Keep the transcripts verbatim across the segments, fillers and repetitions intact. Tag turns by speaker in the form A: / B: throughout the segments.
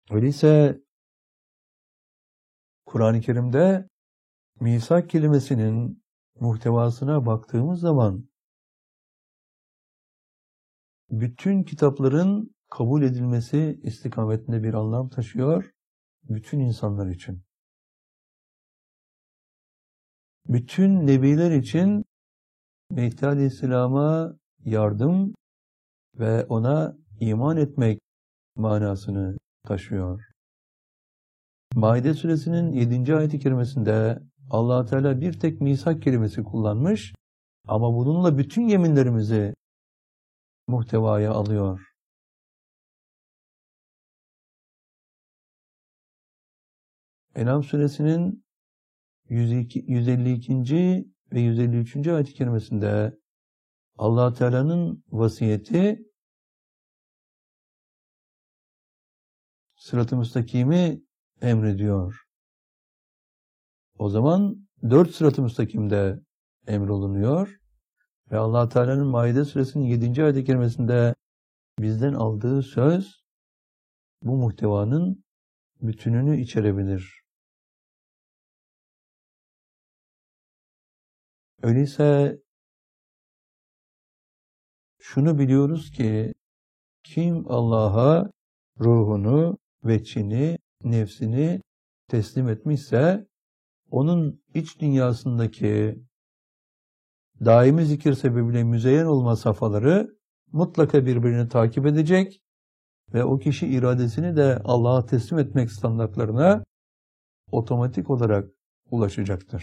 A: Öyleyse Kur'an-ı Kerim'de misak kelimesinin muhtevasına baktığımız zaman bütün kitapların kabul edilmesi istikametinde bir anlam taşıyor bütün insanlar için. Bütün nebiler için Mehdi Aleyhisselam'a yardım ve ona iman etmek manasını taşıyor. Maide suresinin yedinci ayet-i kerimesinde Allah Teala bir tek misak kelimesi kullanmış ama bununla bütün yeminlerimizi muhtevaya alıyor. En'am suresinin yüz iki, yüz elli ikinci ve yüz elli üçüncü ayet-i kerimesinde Allah Teala'nın vasiyeti sırat-ı müstakimi emrediyor. O zaman dört sırat-ı müstakimde emrolunuyor ve Allah Teala'nın Maide suresinin yedinci ayet-i kerimesinde bizden aldığı söz bu muhtevanın bütününü içerebilir. Öyleyse şunu biliyoruz ki kim Allah'a ruhunu, veçhini, nefsini teslim etmişse onun iç dünyasındaki daimi zikir sebebiyle müzeyyen olma safhaları mutlaka birbirini takip edecek ve o kişi iradesini de Allah'a teslim etmek standartlarına otomatik olarak ulaşacaktır.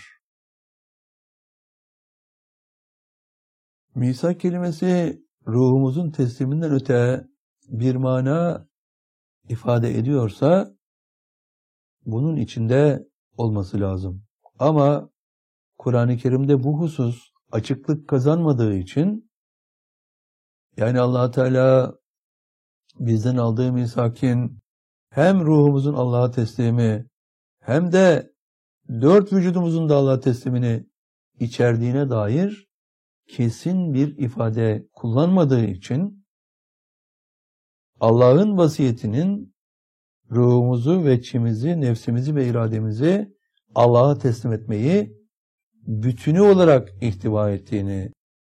A: Misak kelimesi ruhumuzun tesliminden öte bir mana ifade ediyorsa bunun içinde olması lazım. Ama Kur'an-ı Kerim'de bu husus açıklık kazanmadığı için, yani Allah Teala bizden aldığı misakin hem ruhumuzun Allah'a teslimi hem de dört vücudumuzun da Allah'a teslimini içerdiğine dair kesin bir ifade kullanmadığı için Allah'ın vasiyetinin ruhumuzu, veçhimizi, nefsimizi ve irademizi Allah'a teslim etmeyi bütünü olarak ihtiva ettiğini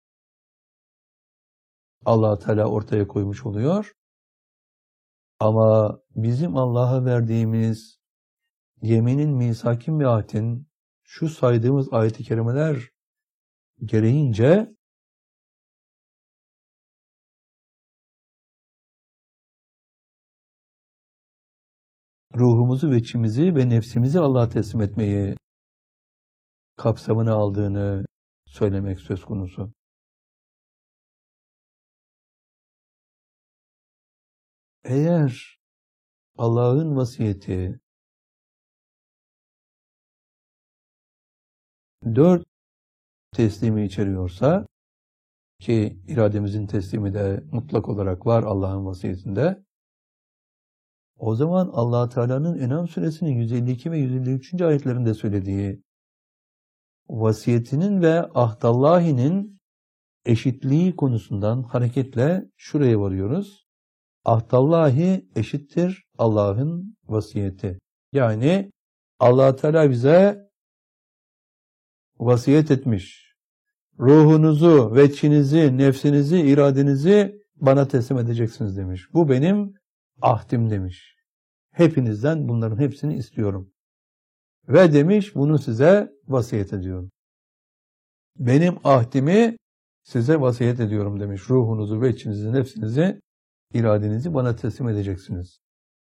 A: Allah Teala ortaya koymuş oluyor. Ama bizim Allah'a verdiğimiz yeminin, misakin ve ahdin şu saydığımız ayet-i kerimeler gereğince ruhumuzu, veçhimizi ve nefsimizi Allah'a teslim etmeyi kapsamına aldığını söylemek söz konusu. Eğer Allah'ın vasiyeti dört teslimi içeriyorsa, ki irademizin teslimi de mutlak olarak var Allah'ın vasiyetinde, o zaman Allah Teala'nın En'am suresinin yüz elli iki ve yüz elli üçüncü ayetlerinde söylediği vasiyetinin ve ahdallahi'nin eşitliği konusundan hareketle şuraya varıyoruz. Ahdallahi eşittir Allah'ın vasiyeti. Yani Allah Teala bize vasiyet etmiş. Ruhunuzu, veçhinizi, nefsinizi, iradenizi bana teslim edeceksiniz demiş. Bu benim ahdim demiş. Hepinizden bunların hepsini istiyorum. Ve demiş bunu size vasiyet ediyorum. Benim ahdimi size vasiyet ediyorum demiş. Ruhunuzu, veçhinizi, nefsinizi, iradenizi bana teslim edeceksiniz.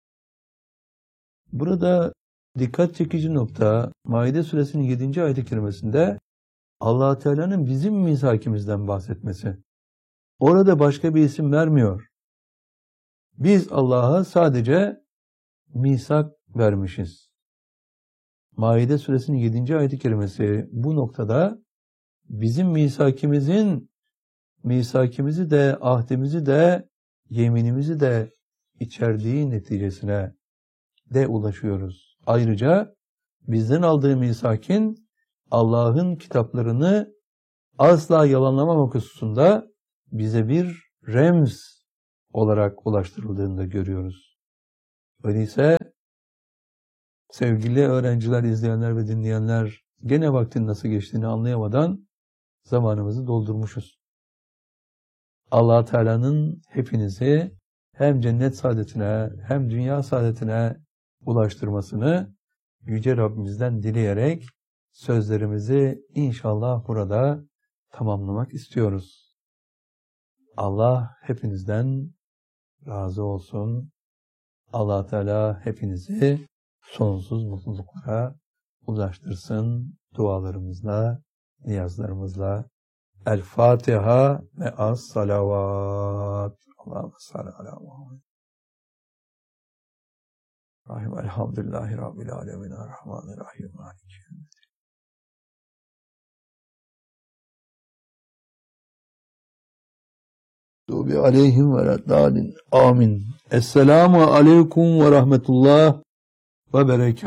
A: Burada dikkat çekici nokta Maide suresinin yedinci ayet-i kerimesinde Allah Teala'nın bizim misakimizden bahsetmesi. Orada başka bir isim vermiyor. Biz Allah'a sadece misak vermişiz. Maide suresinin yedinci ayet-i kerimesi bu noktada bizim misakimizin misakimizi de, ahdimizi de, yeminimizi de içerdiği neticesine de ulaşıyoruz. Ayrıca bizden aldığı misakin Allah'ın kitaplarını asla yalanlamamak hususunda bize bir remz olarak ulaştırıldığını da görüyoruz. Öyleyse sevgili öğrenciler, izleyenler ve dinleyenler, gene vaktin nasıl geçtiğini anlayamadan zamanımızı doldurmuşuz. Allah Teala'nın hepinizi hem cennet saadetine hem dünya saadetine ulaştırmasını Yüce Rabbimizden dileyerek sözlerimizi inşallah burada tamamlamak istiyoruz. Allah hepinizden razı olsun. Allah Teala hepinizi sonsuz mutluluklara ulaştırsın dualarımızla, niyazlarımızla. El Fatiha ve as salavat. Allahümme salli ala Muhammed. Rahim elhamdülillahi rabbil alemin errahmanirrahim maliki yevmiddin. Tubi aleyhim ve reddalin. Amin. Esselamu aleyküm ve rahmetullah ve berekat.